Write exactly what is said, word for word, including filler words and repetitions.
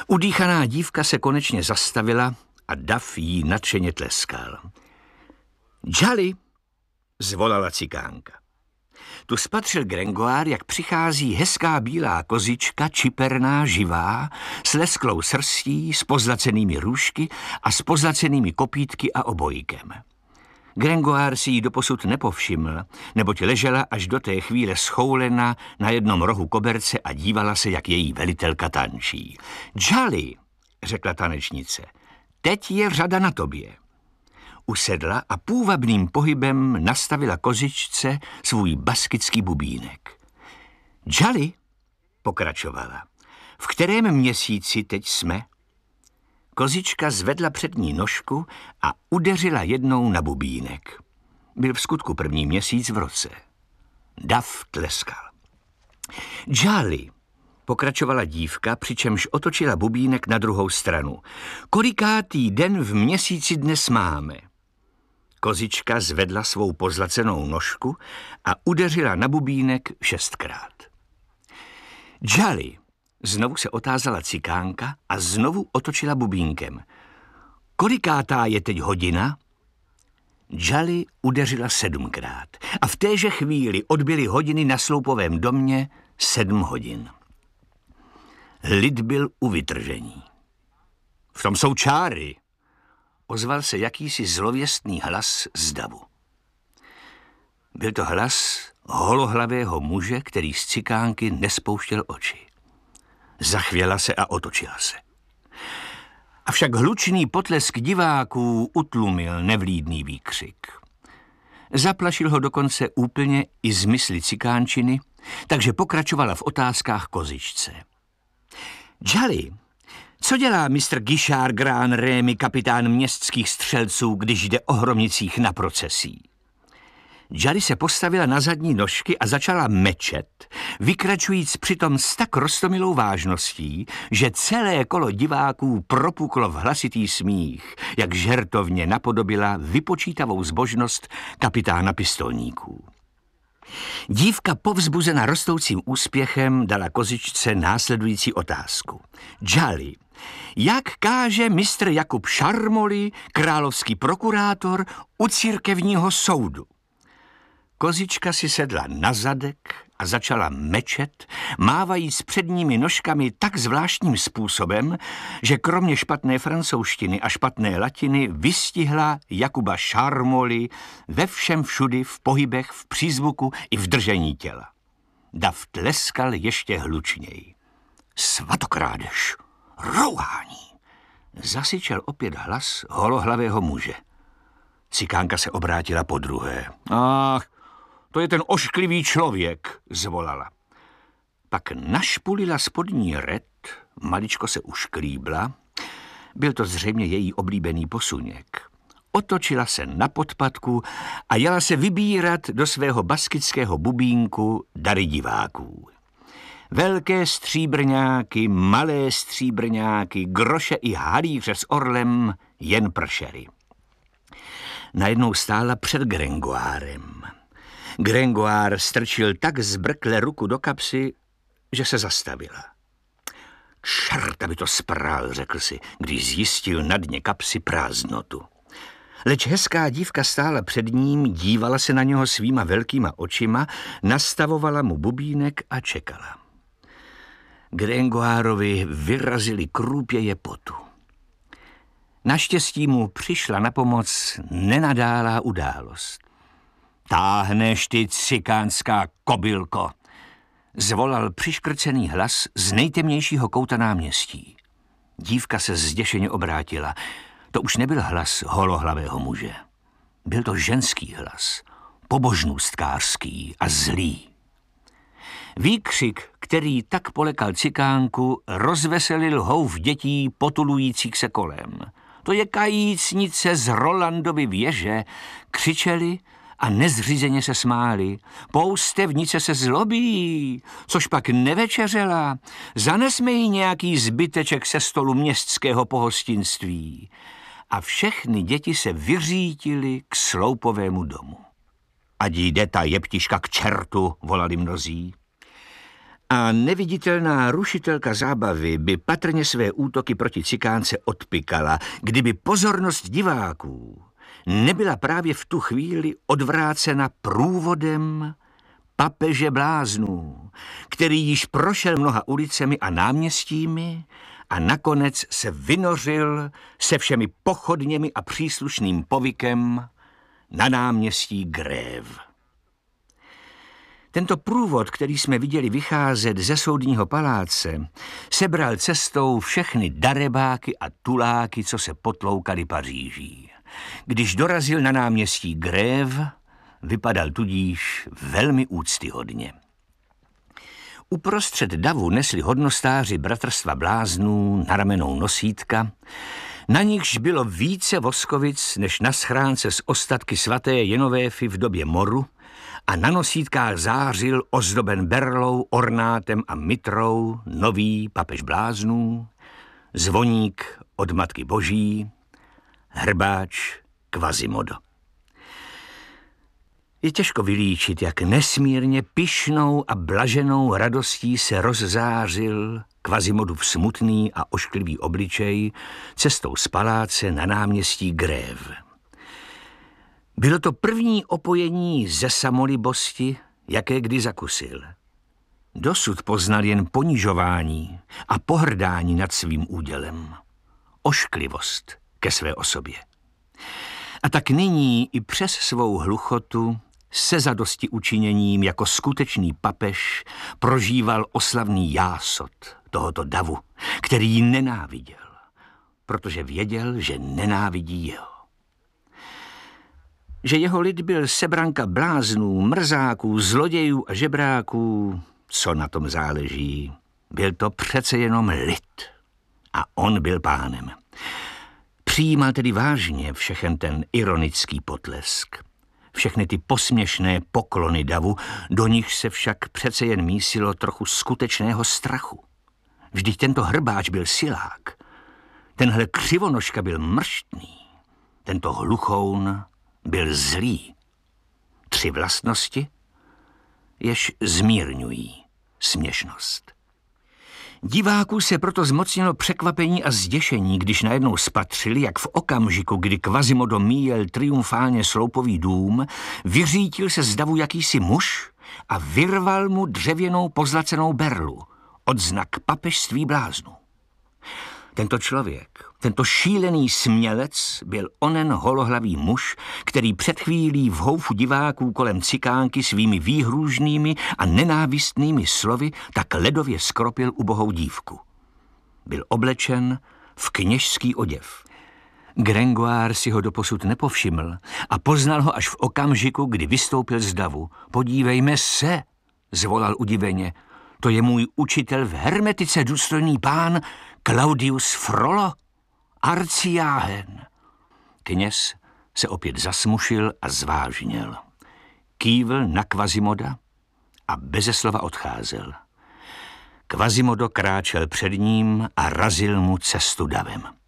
Udýchaná dívka se konečně zastavila a dav jí nadšeně tleskal. Jolly, zvolala cikánka. Tu spatřil Gringoire, jak přichází hezká bílá kozička, čiperná, živá, s lesklou srstí, s pozlacenými růžky a s pozlacenými kopítky a obojkem. Gringoire si ji doposud nepovšiml, neboť ležela až do té chvíle schoulena na jednom rohu koberce a dívala se, jak její velitelka tančí. Jolly, řekla tanečnice, teď je řada na tobě. Usedla a půvabným pohybem nastavila kozičce svůj baskický bubínek. Jolly, pokračovala, v kterém měsíci teď jsme? Kozička zvedla přední nožku a udeřila jednou na bubínek. Byl v skutku první měsíc v roce. Dav tleskal. Jolly, pokračovala dívka, přičemž otočila bubínek na druhou stranu. Kolikátý den v měsíci dnes máme? Kozička zvedla svou pozlacenou nožku a udeřila na bubínek šestkrát. Jolly, znovu se otázala cikánka a znovu otočila bubínkem. Kolikátá je teď hodina? Jolly udeřila sedmkrát a v téže chvíli odbyly hodiny na sloupovém domě sedm hodin. Lid byl u vytržení. V tom jsou čáry, ozval se jakýsi zlověstný hlas z davu. Byl to hlas holohlavého muže, který z cikánky nespouštěl oči. Zachvěla se a otočila se. Avšak hlučný potlesk diváků utlumil nevlídný výkřik. Zaplašil ho dokonce úplně i z mysli cikánčiny, takže pokračovala v otázkách kozičce. Jolly, co dělá mistr Guichard Grand Rémy, kapitán městských střelců, když jde o hromnicích na procesí? Jolly se postavila na zadní nožky a začala mečet, vykračujíc přitom s tak roztomilou vážností, že celé kolo diváků propuklo v hlasitý smích, jak žertovně napodobila vypočítavou zbožnost kapitána pistolníků. Dívka povzbuzena rostoucím úspěchem dala kozičce následující otázku. Jolly, jak káže mistr Jakub Šarmoli, královský prokurátor, u církevního soudu? Kozička si sedla na zadek a začala mečet, mávajíc předními nožkami tak zvláštním způsobem, že kromě špatné francouzštiny a špatné latiny vystihla Jakuba Šarmoli ve všem všudy, v pohybech, v přízvuku i v držení těla. Dav tleskal ještě hlučněji. Svatokrádež, rouhání, zasyčel opět hlas holohlavého muže. Cikánka se obrátila podruhé. Ach, to je ten ošklivý člověk, zvolala. Pak našpulila spodní red, maličko se ušklíbla, byl to zřejmě její oblíbený posuněk. Otočila se na podpatku a jela se vybírat do svého baskického bubínku dary diváků. Velké stříbrňáky, malé stříbrňáky, groše i halíře s orlem jen pršery. Najednou stála před Gringoirem. Gringoire strčil tak zbrkle ruku do kapsy, že se zastavila. Čert, aby to spral, řekl si, když zjistil na dně kapsy prázdnotu. Leč hezká dívka stála před ním, dívala se na něho svýma velkýma očima, nastavovala mu bubínek a čekala. Gringoirovi vyrazili krůpěje potu. Naštěstí mu přišla na pomoc nenadálá událost. Táhneš ty cikánská kobylko, zvolal přiškrcený hlas z nejtemnějšího kouta náměstí. Dívka se zděšeně obrátila. To už nebyl hlas holohlavého muže. Byl to ženský hlas, pobožnůstkářský a zlý. Výkřik, který tak polekal cikánku, rozveselil houf dětí potulujících se kolem. To je kajícnice z Rolandovy věže, křičeli a nezřízeně se smáli. Poustevnice se zlobí, což pak nevečeřela. Zanesme jí nějaký zbyteček se stolu městského pohostinství. A všechny děti se vyřítily k sloupovému domu. Ať jde ta jeptiška k čertu, volali mnozí. A neviditelná rušitelka zábavy by patrně své útoky proti cikánce odpykala, kdyby pozornost diváků nebyla právě v tu chvíli odvrácena průvodem papeže bláznů, který již prošel mnoha ulicemi a náměstími a nakonec se vynořil se všemi pochodněmi a příslušným povykem na náměstí Grève. Tento průvod, který jsme viděli vycházet ze soudního paláce, sebral cestou všechny darebáky a tuláky, co se potloukali Paříží. Když dorazil na náměstí Grève, vypadal tudíž velmi úctyhodně. Uprostřed davu nesli hodnostáři bratrstva bláznů na ramenou nosítka, na nichž bylo více voskovic než na schránce z ostatky svaté Jenovéfy v době moru, a na nosítkách zářil ozdoben berlou, ornátem a mitrou nový papež bláznů, zvoník od Matky Boží, hrbáč Quasimodo. Je těžko vylíčit, jak nesmírně pyšnou a blaženou radostí se rozzářil Quasimodův smutný a ošklivý obličej cestou z paláce na náměstí Grève. Bylo to první opojení ze samolibosti, jaké kdy zakusil. Dosud poznal jen ponižování a pohrdání nad svým údělem. Ošklivost ke své osobě. A tak nyní i přes svou hluchotu se zadosti učiněním jako skutečný papež prožíval oslavný jásot tohoto davu, který ji nenáviděl, protože věděl, že nenávidí jeho. Že jeho lid byl sebranka bláznů, mrzáků, zlodějů a žebráků, co na tom záleží. Byl to přece jenom lid a on byl pánem. Přijímal tedy vážně všechen ten ironický potlesk, všechny ty posměšné poklony davu, do nich se však přece jen mísilo trochu skutečného strachu. Vždyť tento hrbáč byl silák, tenhle křivonožka byl mrštný, tento hluchoun byl zlý. Tři vlastnosti, jež zmírňují směšnost. Diváků se proto zmocnilo překvapení a zděšení, když najednou spatřili, jak v okamžiku, kdy Quasimodo míjel triumfálně sloupový dům, vyřítil se z davu jakýsi muž a vyrval mu dřevěnou pozlacenou berlu, odznak papežství bláznů. Tento člověk, tento šílený smělec byl onen holohlavý muž, který před chvílí v houfu diváků kolem cikánky svými výhrůžnými a nenávistnými slovy tak ledově skropil ubohou dívku. Byl oblečen v kněžský oděv. Gringoire si ho doposud nepovšiml a poznal ho až v okamžiku, kdy vystoupil z davu. Podívejme se, zvolal udiveně, to je můj učitel v hermetice, důstojný pán Claudius Frollo, arcijáhen. Kněz se opět zasmušil a zvážněl. Kývl na Quasimoda a beze slova odcházel. Quasimodo kráčel před ním a razil mu cestu davem.